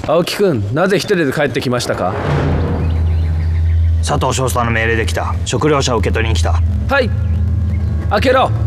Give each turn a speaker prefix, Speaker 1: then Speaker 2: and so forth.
Speaker 1: 青木くん、なぜ一人で帰ってきましたか？
Speaker 2: 佐藤翔さんの命令で来た。食料車を受け取りに来た。
Speaker 1: はい、開けろ。